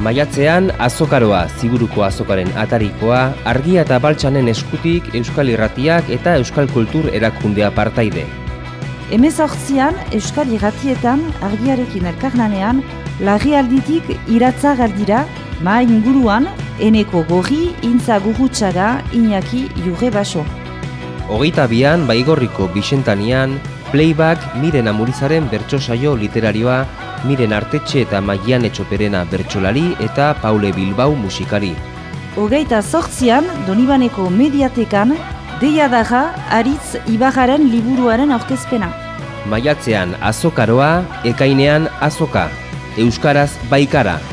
Maiatzean Azokaroa, Ziburuko azokaren atarikoa, Argia eta Baltsanen eskutik Euskal Irratiak eta Euskal Kultur erakundea partaide. 18an Euskal Irratietan Argiarekin elkarlanean larrialditik iratza galdira, ma inguruan Eneko Gorri, Intza Gurrutxaga, Iñaki Jurrebaso. 22an Baigorriko Bixentanian, Playback Miren Amurizaren bertso saio literarioa, Miren Artetxe eta Maian Etxoperena bertsolari eta Paule Bilbao musikari. 28an Donibaneko Mediatekan Deiadarra Aritz Ibarraren liburuaren aurkezpena. Maiatzean Azokaroa, ekainean Azoka, euskaraz Baikara.